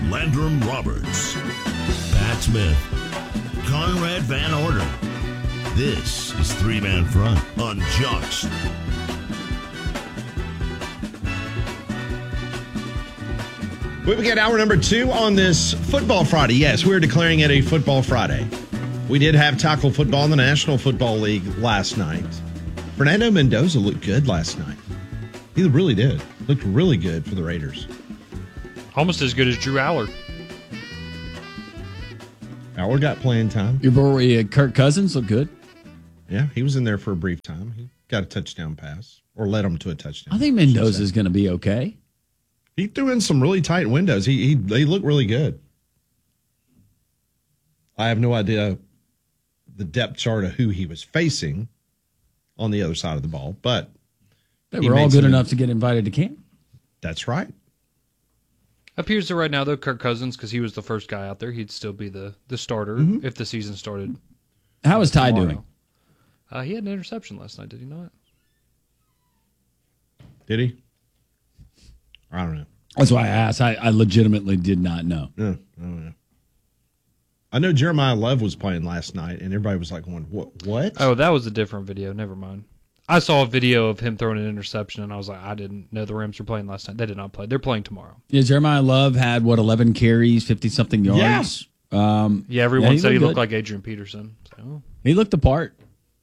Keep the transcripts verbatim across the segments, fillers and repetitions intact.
Landrum Roberts, Pat Smith, Conrad Van Order. This is Three Man Front on Jocks. We begin hour number two on this Football Friday. Yes, we're declaring it a Football Friday. We did have tackle football in the National Football League last night. Fernando Mendoza looked good last night. He really did. Looked really good for the Raiders. Almost as good as Drew Allard. Allard got playing time. Your boy uh, Kirk Cousins looked good. Yeah, he was in there for a brief time. He got a touchdown pass, or led him to a touchdown. I think Mendoza's going to be okay. He threw in some really tight windows. He, he They look really good. I have no idea the depth chart of who he was facing on the other side of the ball, but they were all good enough to get invited to camp. That's right. Appears to right now, though, Kirk Cousins, because he was the first guy out there, he'd still be the, the starter mm-hmm. if the season started. How is Ty doing? Uh, he had an interception last night, did he not? Did he? I don't know. That's why I asked. I, I legitimately did not know. Yeah, I don't know. I know Jeremiah Love was playing last night, and everybody was like, going, what? What? Oh, that was a different video. Never mind. I saw a video of him throwing an interception, and I was like, I didn't know the Rams were playing last night. They did not play. They're playing tomorrow. Yeah, Jeremiah Love had, what, eleven carries, fifty-something yards? Yeah, um, yeah everyone yeah, he said he looked good. Like Adrian Peterson. So. He looked the part.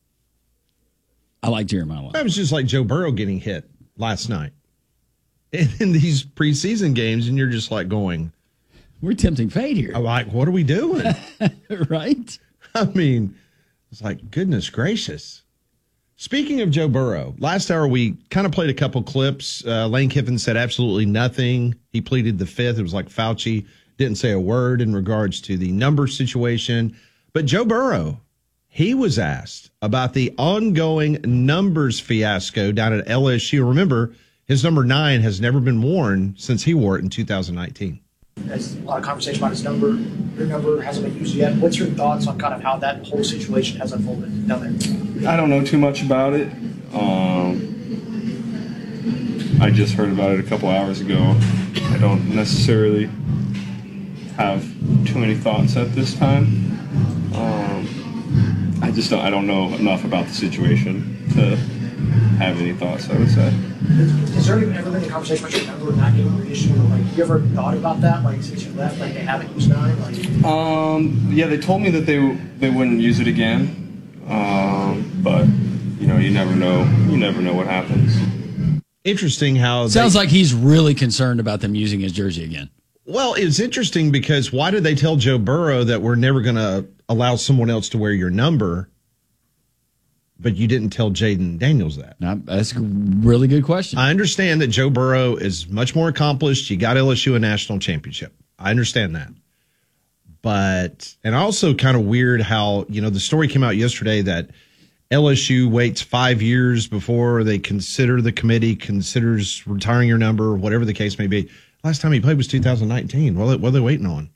I like Jeremiah Love. That was just like Joe Burrow getting hit last night. And in these preseason games, and you're just like going, we're tempting fate here. I'm like, what are we doing? Right? I mean, it's like, goodness gracious. Speaking of Joe Burrow, last hour we kind of played a couple clips. Uh, Lane Kiffin said absolutely nothing. He pleaded the fifth. It was like Fauci didn't say a word in regards to the number situation. But Joe Burrow, he was asked about the ongoing numbers fiasco down at L S U. Remember, his number nine has never been worn since he wore it in two thousand nineteen. There's a lot of conversation about his number. Your number hasn't been used yet. What's your thoughts on kind of how that whole situation has unfolded down there? I don't know too much about it. Um, I just heard about it a couple hours ago. I don't necessarily have too many thoughts at this time. Um, I just don't. I don't know enough about the situation to have any thoughts, I would say. Has there ever been a conversation about your number not getting reissued? Or like, you ever thought about that? Like, since you left, like they haven't used nine. Like, um, yeah, they told me that they they wouldn't use it again. Um, but you know, you never know. You never know what happens. Interesting how sounds they, like he's really concerned about them using his jersey again. Well, it's interesting because why did they tell Joe Burrow that we're never going to allow someone else to wear your number? But you didn't tell Jaden Daniels that. Now, that's a really good question. I understand that Joe Burrow is much more accomplished. You got L S U a national championship. I understand that. But, and also kind of weird how, you know, the story came out yesterday that L S U waits five years before they consider, the committee considers retiring your number, whatever the case may be. Last time he played was two thousand nineteen. What are they waiting on?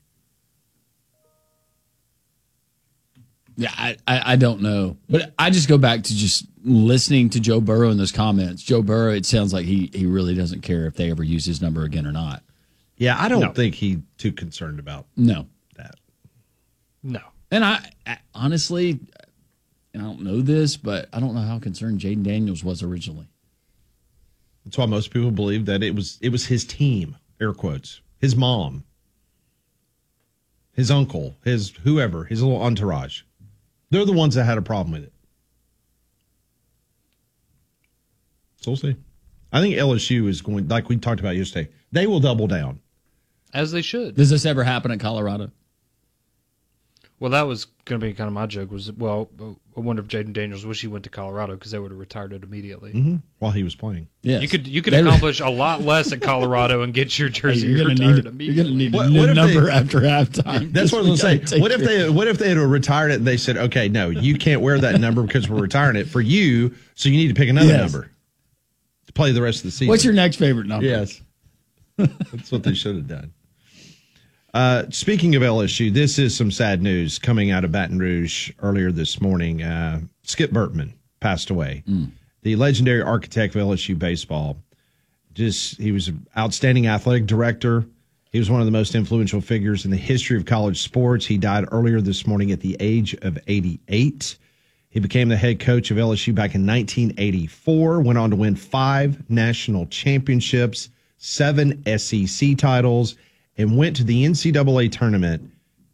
Yeah, I, I, I don't know. But I just go back to just listening to Joe Burrow in those comments. Joe Burrow, it sounds like he, he really doesn't care if they ever use his number again or not. Yeah, I don't no. think he's too concerned about no. that. No. And I, I honestly, I don't know this, but I don't know how concerned Jaden Daniels was originally. That's why most people believe that it was it was his team, air quotes, his mom, his uncle, his whoever, his little entourage. They're the ones that had a problem with it. So we'll see. I think L S U is going, like we talked about yesterday, they will double down. As they should. Does this ever happen at Colorado? Well, that was going to be kind of my joke. Was well, I wonder if Jaden Daniels wish he went to Colorado because they would have retired it immediately mm-hmm. while he was playing. Yeah, you could you could they accomplish were... a lot less at Colorado and get your jersey hey, you're retired need, immediately. You're going to need what, a new number they, after halftime. That's what I was going to say. What if they what if they had retired it and they said, okay, no, you can't wear that number because we're retiring it for you, so you need to pick another yes. number to play the rest of the season. What's your next favorite number? Yes, that's what they should have done. Uh, speaking of L S U, this is some sad news coming out of Baton Rouge earlier this morning. Uh, Skip Bertman passed away. Mm. The legendary architect of L S U baseball. Just he was an outstanding athletic director. He was one of the most influential figures in the history of college sports. He died earlier this morning at the age of eighty-eight. He became the head coach of L S U back in nineteen eighty-four, went on to win five national championships, seven S E C titles, and went to the N C double A tournament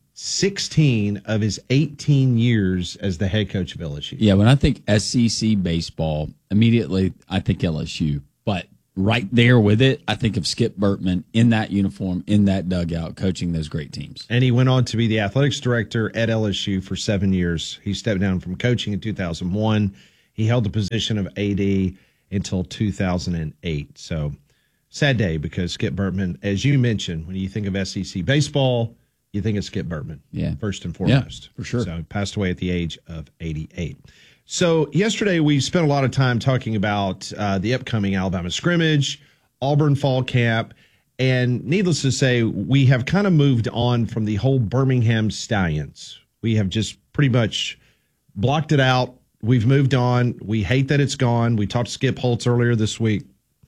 sixteen of his eighteen years as the head coach of L S U. Yeah, when I think S E C baseball, immediately I think L S U. But right there with it, I think of Skip Bertman in that uniform, in that dugout, coaching those great teams. And he went on to be the athletics director at L S U for seven years. He stepped down from coaching in two thousand one. He held the position of A D until two thousand eight. So sad day because Skip Bertman, as you mentioned, when you think of S E C baseball, you think of Skip Bertman, yeah, first and foremost. Yeah, for sure. So he passed away at the age of eighty-eight. So yesterday we spent a lot of time talking about uh, the upcoming Alabama scrimmage, Auburn fall camp, and needless to say, we have kind of moved on from the whole Birmingham Stallions. We have just pretty much blocked it out. We've moved on. We hate that it's gone. We talked to Skip Holtz earlier this week.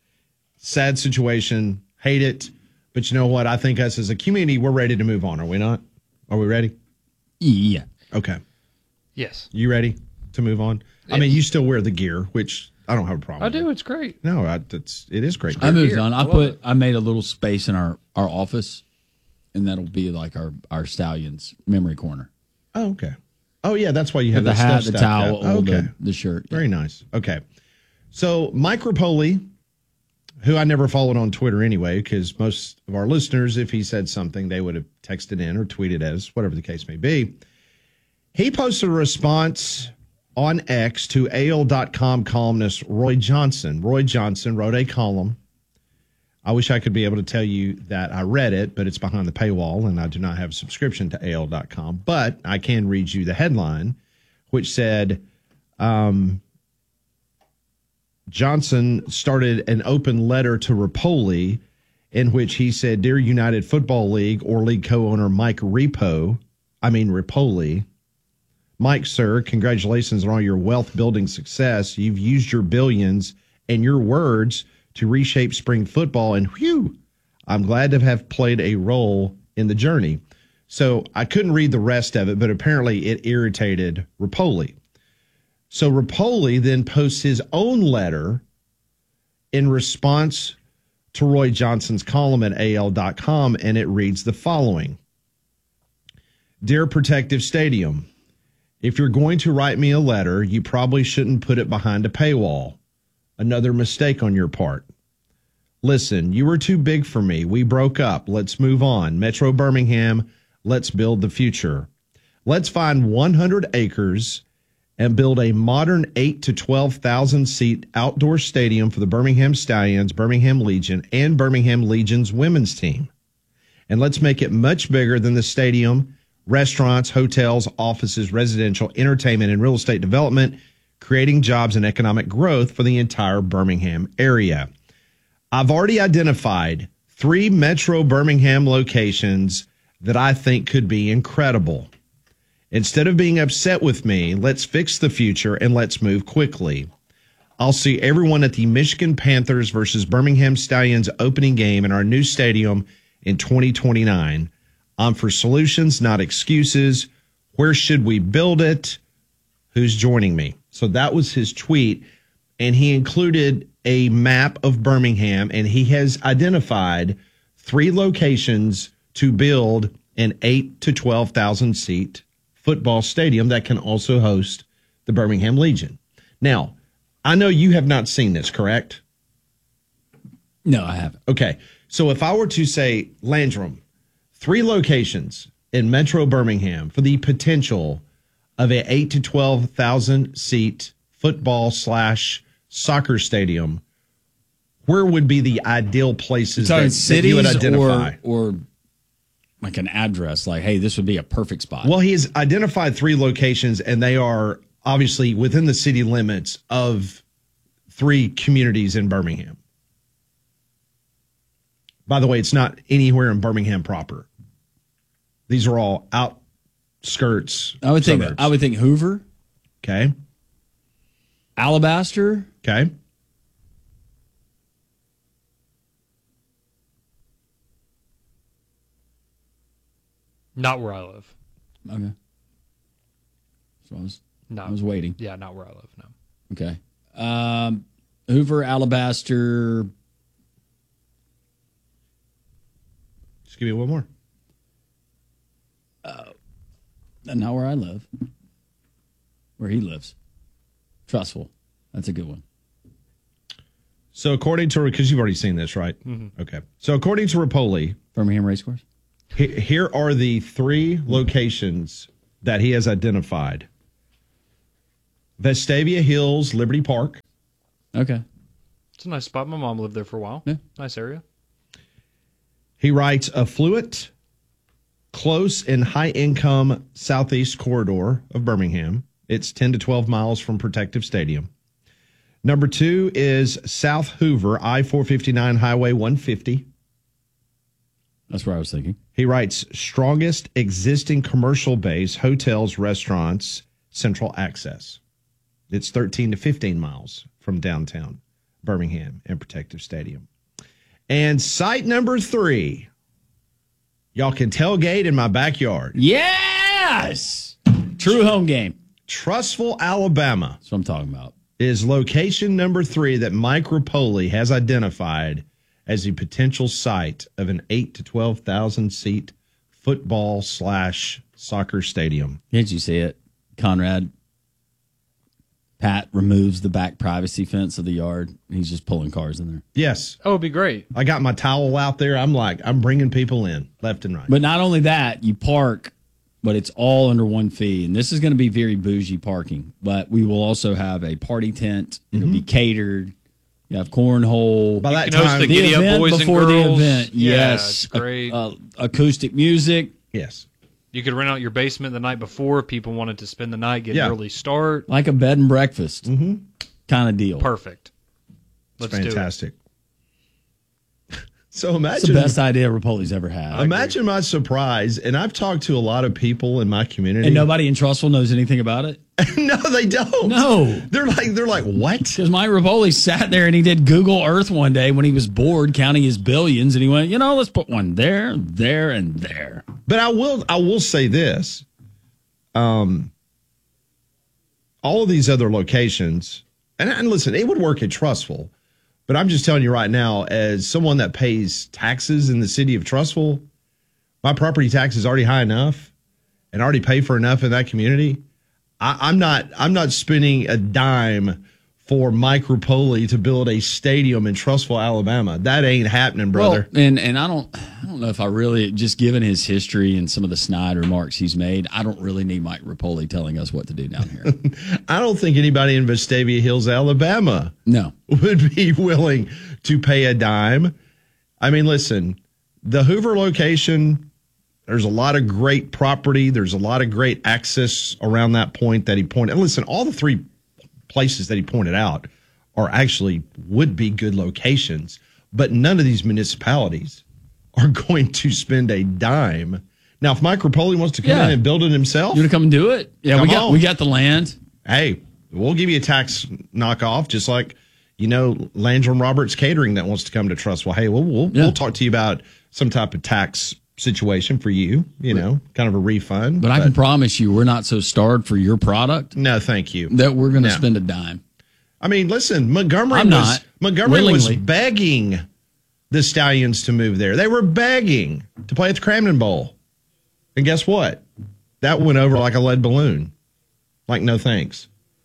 Sad situation. Hate it. But you know what? I think us as a community, we're ready to move on. Are we not? Are we ready? Yeah. Okay. Yes. You ready to move on? I mean, you still wear the gear, which I don't have a problem I with. do. It's great. No, I, it's, it is great. I moved Here. on. I I love put it. I made a little space in our, our office, and that'll be like our, our Stallions memory corner. Oh, okay. Oh, yeah, that's why you have The that hat, stuff the stacked towel, up. all Okay. the, the shirt. Yeah. Very nice. Okay. So Mike Rapoli, who I never followed on Twitter anyway, because most of our listeners, if he said something, they would have texted in or tweeted at us, whatever the case may be. He posted a response on X to A L dot com columnist Roy Johnson. Roy Johnson wrote a column. I wish I could be able to tell you that I read it, but it's behind the paywall, and I do not have a subscription to A L dot com. But I can read you the headline, which said, um, Johnson started an open letter to Rapoli in which he said, Dear United Football League or league co-owner Mike Repo, I mean Rapoli, Mike, sir, congratulations on all your wealth building success. You've used your billions and your words to reshape spring football, and whew, I'm glad to have played a role in the journey. So I couldn't read the rest of it, but apparently it irritated Rapoli. So Rapoli then posts his own letter in response to Roy Johnson's column at A L dot com, and it reads the following. Dear Protective Stadium, if you're going to write me a letter, you probably shouldn't put it behind a paywall. Another mistake on your part. Listen, you were too big for me. We broke up. Let's move on. Metro Birmingham, let's build the future. Let's find one hundred acres and build a modern eight to twelve thousand seat outdoor stadium for the Birmingham Stallions, Birmingham Legion, and Birmingham Legion's women's team. And let's make it much bigger than the stadium, restaurants, hotels, offices, residential, entertainment, and real estate development, creating jobs and economic growth for the entire Birmingham area. I've already identified three Metro Birmingham locations that I think could be incredible. Instead of being upset with me, let's fix the future and let's move quickly. I'll see everyone at the Michigan Panthers versus Birmingham Stallions opening game in our new stadium in twenty twenty-nine. I'm for solutions, not excuses. Where should we build it? Who's joining me? So that was his tweet, and he included a map of Birmingham, and he has identified three locations to build an eight to twelve thousand seat football stadium that can also host the Birmingham Legion. Now, I know you have not seen this, correct? No, I haven't. Okay. So if I were to say, Landrum, three locations in Metro Birmingham for the potential of a eight to twelve thousand seat football slash soccer stadium, where would be the ideal places that, that you would identify? Or, or like an address, like, hey, this would be a perfect spot. Well, he has identified three locations, and they are obviously within the city limits of three communities in Birmingham. By the way, it's not anywhere in Birmingham proper. These are all outskirts. I would think. suburbs. I would think Hoover, Okay. Alabaster, Okay. Not where I live. Okay. So I was, No. I was waiting. Yeah, not where I live. No. Okay. Um, Hoover, Alabaster. Just give me one more. Not where I live. Where he lives. Trustful. That's a good one. So according to, because you've already seen this, right? Mm-hmm. Okay. So according to Rapoli, Birmingham Racecourse. he, here are the three locations that he has identified. Vestavia Hills, Liberty Park. Okay. It's a nice spot. My mom lived there for a while. Yeah. Nice area. He writes affluent, close and high income southeast corridor of Birmingham. It's ten to twelve miles from Protective Stadium. Number two is South Hoover, I four fifty-nine Highway one fifty. That's where I was thinking. He writes strongest existing commercial base, hotels, restaurants, central access. It's thirteen to fifteen miles from downtown Birmingham and Protective Stadium. And site number three, y'all can tailgate in my backyard. Yes! True home game. Trussville, Alabama That's what I'm talking about. is location number three that Mike Rapoli has identified as a potential site of an eight to twelve thousand seat football slash soccer stadium. Didn't you see it? Conrad, Pat removes the back privacy fence of the yard. He's just pulling cars in there. Yes, Oh, it'd be great. I got my towel out there. I'm like, I'm bringing people in left and right. But not only that, you park, but it's all under one fee. And this is going to be very bougie parking. But we will also have a party tent. It'll be catered. You have cornhole. By that You can host time, the the Giddy Up event Boys and before the Girls. event. Yeah, Yes. it's great. Uh, acoustic music. yes. You could rent out your basement the night before if people wanted to spend the night, get Yeah. an early start. Like a bed and breakfast kind of deal. Perfect. Let's do it. Fantastic. So It's imagine, the best idea Rapoli's ever had. imagine my surprise. And I've talked to a lot of people in my community. And nobody in Trussville knows anything about it? no, they don't. No. They're like, they're like, what? Because Mike Rapoli sat there and he did Google Earth one day when he was bored counting his billions, and he went, you know, let's put one there, there, and there. But I will, I will say this. Um, all of these other locations, and, and listen, it would work at Trussville, but I'm just telling you right now, as someone that pays taxes in the city of Trussville, my property tax is already high enough and already pay for enough in that community. I, I'm not, I'm not spending a dime for Mike Rapoli to build a stadium in Trussville, Alabama. That ain't happening, brother. Well, and and I don't I don't know if I really, just given his history and some of the snide remarks he's made, I don't really need Mike Rapoli telling us what to do down here. I don't think anybody in Vestavia Hills, Alabama No. would be willing to pay a dime. I mean, listen, the Hoover location, there's a lot of great property. There's a lot of great access around that point that he pointed. And listen, all the three places that he pointed out are actually would be good locations, but none of these municipalities are going to spend a dime. Now, if Mike Rapoli wants to come Yeah. in and build it himself, You want to come and do it? Yeah, Come we got on. we got the land. hey, we'll give you a tax knockoff, just like, you know, Landrum Roberts Catering that wants to come to Trussville. Hey, we'll we'll, Yeah. we'll talk to you about some type of tax situation for you, you know, kind of a refund. But I can promise you, we're not so starved for your product no, thank you. that we're going to No. spend a dime. I mean, listen, Montgomery I'm was not. Montgomery was Willingly. begging the Stallions to move there. They were begging to play at the Cramden Bowl. And guess what? That went over like a lead balloon. Like, no thanks.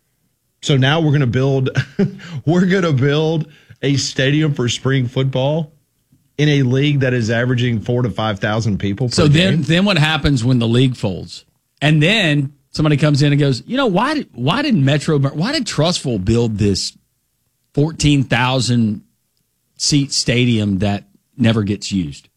So now we're going to build we're going to build a stadium for spring football in a league that is averaging four to five thousand people per So then, game. then what happens when the league folds? And then somebody comes in and goes, you know, why did why did Metro why did Trussville build this fourteen thousand seat stadium that never gets used,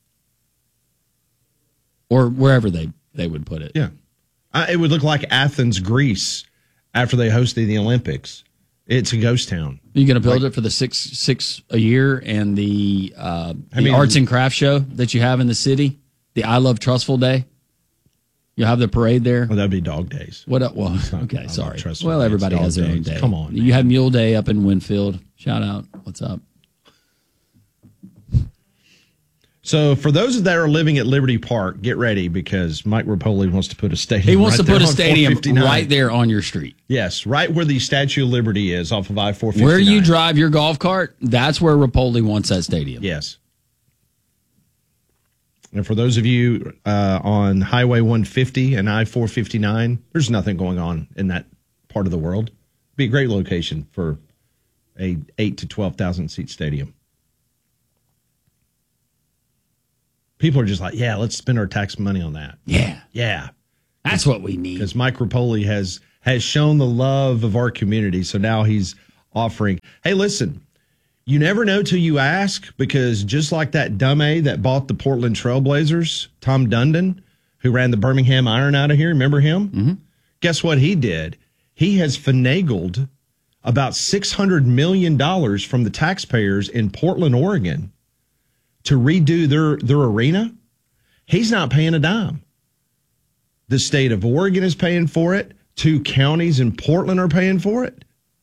or wherever they they would put it? Yeah. Uh, it would look like Athens, Greece, after they hosted the Olympics. It's a ghost town. Are you going to build it for the six six a year and the uh, the I mean- arts and craft show that you have in the city, the I Love Trussville Day? You have the parade there. Well, that'd be dog days. What? Up? Well, not- I okay, love sorry. Trussville Well, Day. everybody It's has their dog own days. day. Come on, You man. have Mule Day up in Winfield. Shout out. What's up? So for those that are living at Liberty Park, get ready because Mike Rapoli wants to put a stadium. He wants right to put there a on stadium four fifty-nine. right there on your street. Yes, right where the Statue of Liberty is off of I four fifty-nine. Where you drive your golf cart, that's where Rapoli wants that stadium. Yes. And for those of you uh, on Highway one fifty and I four fifty-nine, there's nothing going on in that part of the world. It'd be a great location for a eight to twelve thousand seat stadium. People are just like, yeah, let's spend our tax money on that. Yeah. Yeah. That's what we need. Because Mike Rapoli has has shown the love of our community. So now he's offering, hey, listen, you never know till you ask, because just like that dumb A that bought the Portland Trailblazers, Tom Dundon, who ran the Birmingham Iron out of here, remember him? Mm-hmm. Guess what he did? He has finagled about six hundred million dollars from the taxpayers in Portland, Oregon, to redo their, their arena. He's not paying a dime. The state of Oregon is paying for it. Two counties in Portland are paying for it.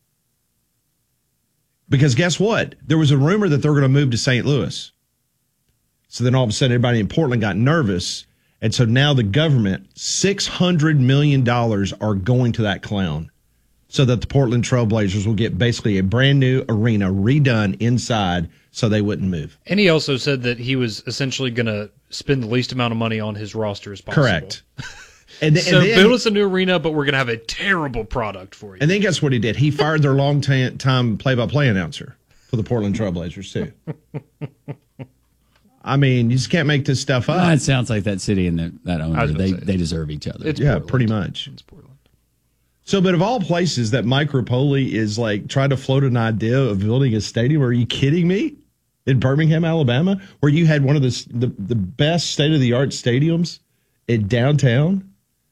Because guess what? There was a rumor that they were going to move to Saint Louis. So then all of a sudden everybody in Portland got nervous. And so now the government, six hundred million dollars are going to that clown so that the Portland Trailblazers will get basically a brand new arena redone inside so they wouldn't move. And he also said that he was essentially going to spend the least amount of money on his roster as possible. Correct. And, th- so and then, build us a new arena, but we're going to have a terrible product for you. And then guess what he did? He fired their long-time play-by-play announcer for the Portland Trailblazers, too. I mean, you just can't make this stuff up. Well, it sounds like that city and the, that owner, they, say, they deserve each other. It's yeah, Portland. pretty much. It's Portland. So, but of all places that Mike Rapoli is like trying to float an idea of building a stadium, are you kidding me? In Birmingham, Alabama, where you had one of the the, the best state-of-the-art stadiums in downtown?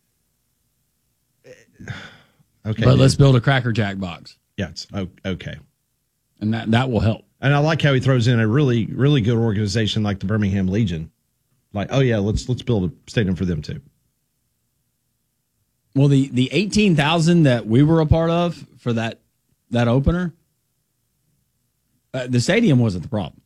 Okay. But let's build a Cracker Jack box. Yeah, it's okay. And that, that will help. And I like how he throws in a really, really good organization like the Birmingham Legion. Like, oh yeah, let's let's build a stadium for them too. Well, the, the eighteen thousand that we were a part of for that that opener, uh, the stadium wasn't the problem.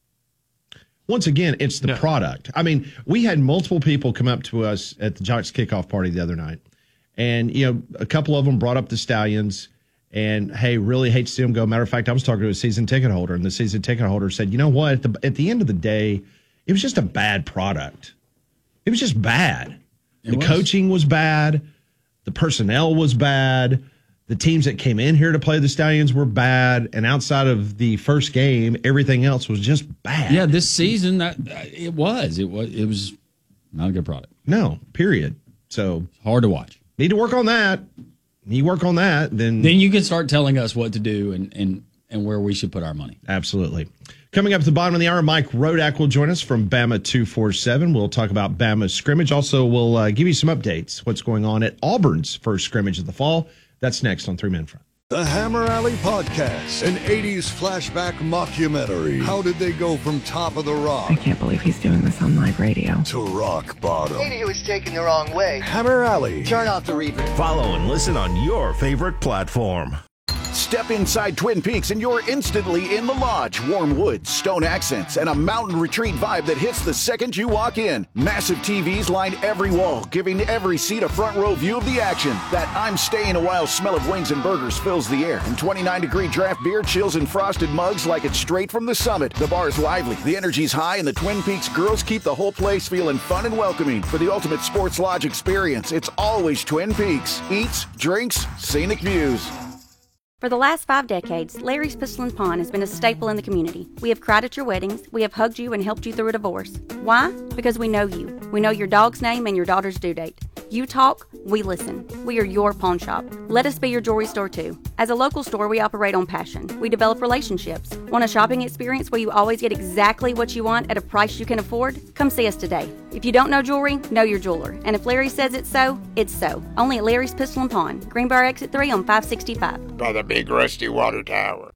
Once again, it's the No. product. I mean, we had multiple people come up to us at the Giants kickoff party the other night. And, you know, a couple of them brought up the Stallions and, hey, really hate to see them go. Matter of fact, I was talking to a season ticket holder, and the season ticket holder said, you know what? At the, at the end of the day, it was just a bad product. It was just bad. It the was. coaching was bad. The personnel was bad. The teams that came in here to play the Stallions were bad. And outside of the first game, everything else was just bad. Yeah, this season, that, it was. It was. It was not a good product. No, period. So Hard to watch. need to work on that. You work on that, then Then you can start telling us what to do and, and, and where we should put our money. absolutely. Coming up at the bottom of the hour, Mike Rodak will join us from Bama two forty-seven. We'll talk about Bama's scrimmage. Also, we'll uh, give you some updates, what's going on at Auburn's first scrimmage of the fall. That's next on Three Men Front. The Hammer Alley Podcast, an eighties flashback mockumentary. How did they go from top of the rock I can't believe he's doing this on live radio. to rock bottom? Maybe he was taken the wrong way. Hammer Alley. Turn off the replay. Follow and listen on your favorite platform. Step inside Twin Peaks and you're instantly in the lodge. Warm woods, stone accents, and a mountain retreat vibe that hits the second you walk in. Massive T Vs line every wall, giving every seat a front row view of the action. That I'm staying a while smell of wings and burgers fills the air. And twenty-nine degree draft beer chills in frosted mugs like it's straight from the summit. The bar's lively, the energy's high, and the Twin Peaks girls keep the whole place feeling fun and welcoming. For the ultimate sports lodge experience, it's always Twin Peaks. Eats, drinks, scenic views. For the last five decades, Larry's Pistol and Pawn has been a staple in the community. We have cried at your weddings. We have hugged you and helped you through a divorce. Why? Because we know you. We know your dog's name and your daughter's due date. You talk, we listen. We are your pawn shop. Let us be your jewelry store too. As a local store, we operate on passion. We develop relationships. Want a shopping experience where you always get exactly what you want at a price you can afford? Come see us today. If you don't know jewelry, know your jeweler. And if Larry says it's so, it's so. Only at Larry's Pistol and Pawn, Greenbrier Exit three on five sixty-five. By the big rusty water tower.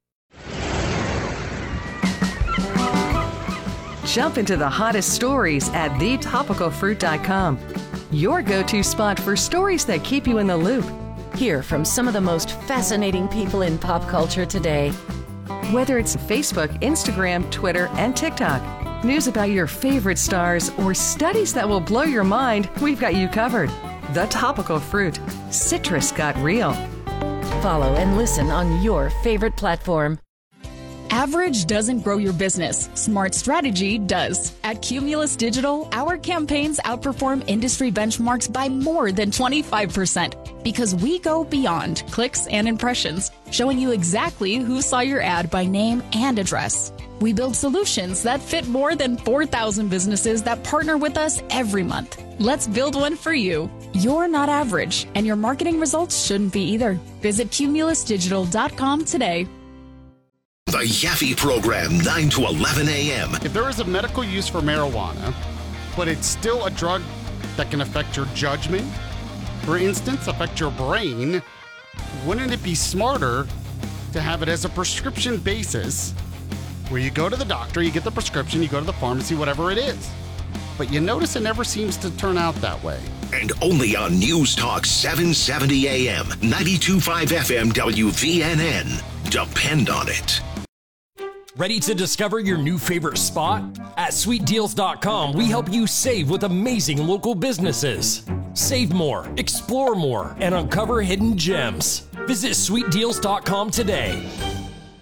Jump into the hottest stories at the topical fruit dot com. Your go-to spot for stories that keep you in the loop. Hear from some of the most fascinating people in pop culture today. Whether it's Facebook, Instagram, Twitter, and TikTok. news about your favorite stars, or studies that will blow your mind, we've got you covered. The Topical Fruit. Citrus got real. Follow and listen on your favorite platform. Average doesn't grow your business. Smart strategy does. At Cumulus Digital, our campaigns outperform industry benchmarks by more than twenty-five percent because we go beyond clicks and impressions, showing you exactly who saw your ad by name and address. We build solutions that fit more than four thousand businesses that partner with us every month. Let's build one for you. You're not average, and your marketing results shouldn't be either. Visit cumulus digital dot com today. The Yaffe Program, nine to eleven a.m. If there is a medical use for marijuana, but it's still a drug that can affect your judgment, for instance, affect your brain, wouldn't it be smarter to have it as a prescription basis where you go to the doctor, you get the prescription, you go to the pharmacy, whatever it is? But you notice it never seems to turn out that way. And only on News Talk seven seventy a.m., ninety-two point five F M W V N N. Depend on it. Ready to discover your new favorite spot? At sweet deals dot com, we help you save with amazing local businesses. Save more, explore more, and uncover hidden gems. Visit sweet deals dot com today.